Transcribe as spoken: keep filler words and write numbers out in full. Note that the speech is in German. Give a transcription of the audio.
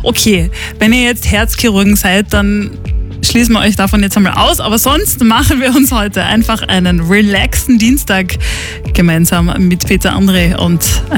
Okay, wenn ihr jetzt Herzchirurgen seid, dann schließen wir euch davon jetzt einmal aus. Aber sonst machen wir uns heute einfach einen relaxten Dienstag gemeinsam mit Peter Andre und